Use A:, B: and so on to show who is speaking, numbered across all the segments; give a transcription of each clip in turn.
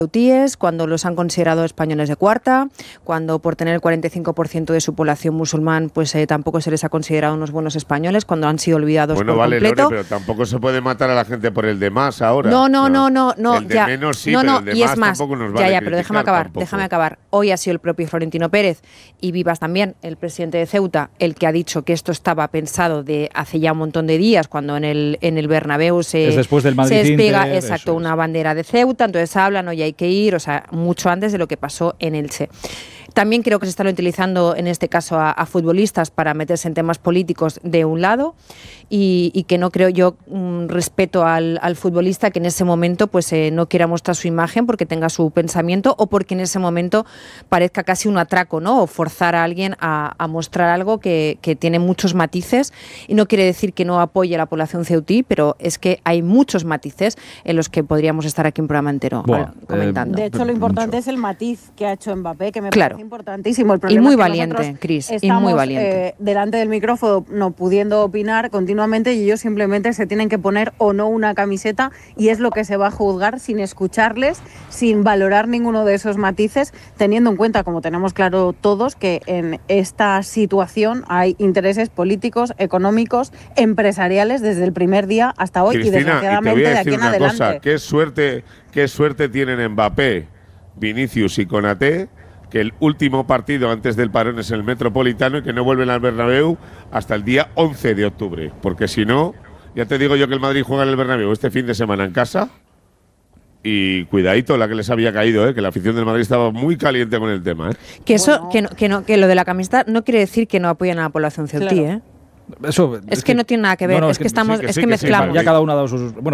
A: ceutíes, cuando los han considerado españoles de cuarta, cuando por tener el 45% de su población musulmán, pues tampoco se les ha considerado unos buenos españoles, cuando han sido olvidados por completo.
B: Lore, pero tampoco se puede matar a la gente por el de más ahora.
A: No.
B: El de menos sí, pero el de
A: y
B: más
A: es más,
B: tampoco nos vale
A: pero déjame acabar. Hoy ha sido el propio Florentino Pérez y Vivas también, el presidente de Ceuta, el que ha dicho que esto estaba pensado de hace ya un montón de días, cuando en el Bernabéu se despega una bandera de Ceuta, entonces hablan, hoy hay que ir, o sea, mucho antes de lo que pasó en Elche. También creo que se están utilizando en este caso a futbolistas para meterse en temas políticos de un lado y que no creo yo respeto al futbolista que en ese momento pues no quiera mostrar su imagen porque tenga su pensamiento o porque en ese momento parezca casi un atraco, ¿no? O forzar a alguien a mostrar algo que tiene muchos matices y no quiere decir que no apoye a la población ceutí, pero es que hay muchos matices en los que podríamos estar aquí un programa entero comentando.
C: De hecho, lo importante es el matiz que ha hecho Mbappé, que me parece importantísimo. El
A: problema y muy valiente, Cris, y muy valiente.
C: Delante del micrófono no pudiendo opinar continuamente y ellos simplemente se tienen que poner o no una camiseta y es lo que se va a juzgar sin escucharles, sin valorar ninguno de esos matices, teniendo en cuenta, como tenemos claro todos, que en esta situación hay intereses políticos, económicos, empresariales desde el primer día hasta hoy.
B: Cristina,
C: y desgraciadamente de aquí en adelante.
B: Cosa, qué suerte tienen Mbappé, Vinicius y Konaté, que el último partido antes del parón es el Metropolitano y que no vuelven al Bernabéu hasta el día 11 de octubre. Porque si no, ya te digo yo que el Madrid juega en el Bernabéu este fin de semana en casa. Y cuidadito la que les había caído, que la afición del Madrid estaba muy caliente con el tema.
A: Que eso, que lo de la camiseta no quiere decir que no apoyen a la población ceutí,
C: claro.
A: Eso, es que no tiene nada que ver, es que estamos, es que mezclamos.
D: Ya cada uno ha dado sus. Bueno,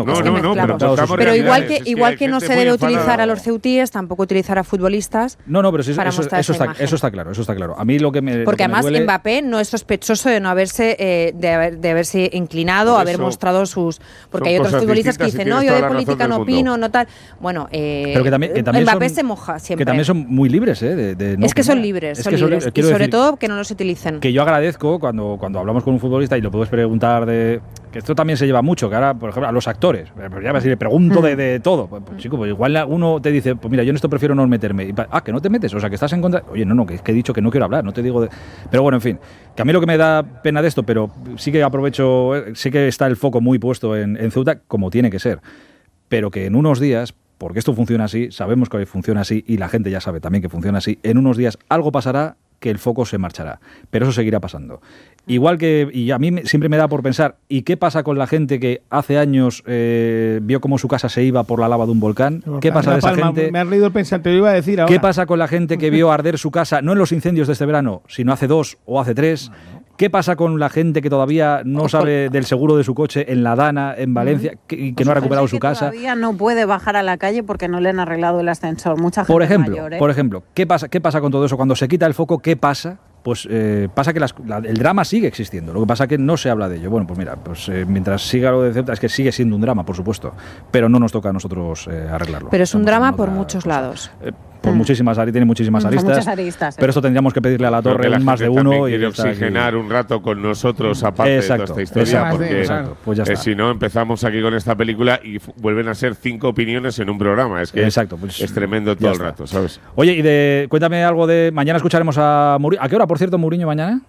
A: pero igual que no se debe utilizar a los ceutíes, tampoco utilizar a futbolistas.
D: Pero eso está claro. A mí lo que me.
A: Porque además Mbappé no es sospechoso de no haberse de haberse inclinado, haber mostrado sus. Porque hay otros futbolistas que dicen, no, yo de política no opino, no tal. Bueno,
D: pero que también
A: Mbappé se moja siempre.
D: Que también son muy libres,
A: es que son libres, y sobre todo que no los utilicen.
D: Que yo agradezco cuando hablamos con un futbolista y lo puedes preguntar que esto también se lleva mucho, que ahora, por ejemplo, a los actores, ya si le pregunto de todo, pues chico, pues igual uno te dice, pues mira, yo en esto prefiero no meterme, que no te metes, o sea, que estás en contra, oye, no, que he dicho que no quiero hablar, no te digo pero bueno, en fin, que a mí lo que me da pena de esto, pero sí que aprovecho, sí que está el foco muy puesto en Ceuta, como tiene que ser, pero que en unos días, porque esto funciona así, sabemos que funciona así y la gente ya sabe también que funciona así, en unos días algo pasará que el foco se marchará, pero eso seguirá pasando. Igual que, y a mí siempre me da por pensar, ¿y qué pasa con la gente que hace años vio cómo su casa se iba por la lava de un volcán? ¿Qué pasa de esa gente?
E: Me has leído el pensamiento, te lo iba a decir ahora.
D: ¿Qué pasa con la gente que vio arder su casa, no en los incendios de este verano, sino hace 2 o hace 3? ¿Qué pasa con la gente que todavía no sabe del seguro de su coche en La Dana, en Valencia, que no ha recuperado su casa?
C: Todavía no puede bajar a la calle porque no le han arreglado el ascensor. Mucha gente
D: por ejemplo, ¿qué pasa con todo eso? Cuando se quita el foco, ¿qué pasa? Pues pasa que el drama sigue existiendo. Lo que pasa es que no se habla de ello. Bueno, pues mira, mientras siga lo de Ceuta, es que sigue siendo un drama, por supuesto, pero no nos toca a nosotros arreglarlo.
A: Pero es un drama por muchos lados.
D: Por tiene muchísimas aristas, pero esto tendríamos que pedirle a la torre más de uno.
B: Y quiere oxigenar un rato con nosotros aparte de toda esta historia, porque si no empezamos aquí con esta película y vuelven a ser 5 opiniones en un programa. Es que es tremendo todo el rato, ¿sabes?
D: Oye, cuéntame algo de… Mañana escucharemos a Mourinho. ¿A qué hora, por cierto, Mourinho mañana?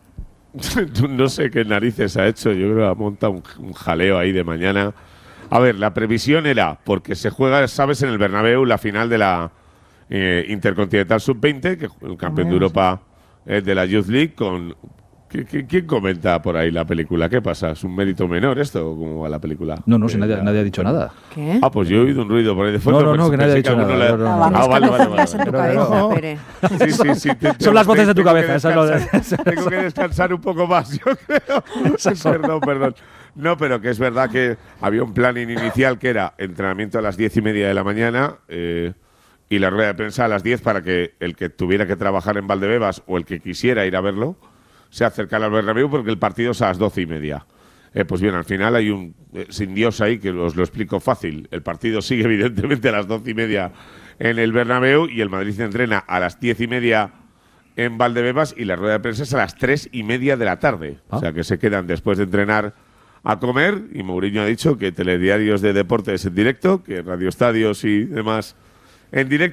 B: No sé qué narices ha hecho. Yo creo que ha montado un jaleo ahí de mañana. A ver, la previsión era, porque se juega, sabes, en el Bernabéu la final de la Intercontinental Sub-20, que el campeón de Europa de la Youth League, con… ¿Quién comenta por ahí la película? ¿Qué pasa? ¿Es un mérito menor esto? ¿Cómo va la película?
D: No, si nadie ha dicho nada.
A: ¿Qué?
B: Pues yo he oído un ruido por ahí de fondo.
D: No, que nadie ha dicho nada.
B: Vale. Sí.
D: Son las voces de tu cabeza.
B: Tengo que descansar un poco más, yo creo. Perdón. No, pero que es verdad que había un plan inicial que era entrenamiento a las 10:30 de la mañana y la rueda de prensa a las 10 para que el que tuviera que trabajar en Valdebebas o el que quisiera ir a verlo se acercara al Bernabéu porque el partido es a las 12:30. Pues bien, al final hay un sin Dios ahí que os lo explico fácil. El partido sigue evidentemente a las 12:30 en el Bernabéu y el Madrid se entrena a las 10:30 en Valdebebas y la rueda de prensa es a las 3:30 de la tarde. O sea que se quedan después de entrenar a comer y Mourinho ha dicho que telediarios de deportes en directo, que radioestadios y demás en directo.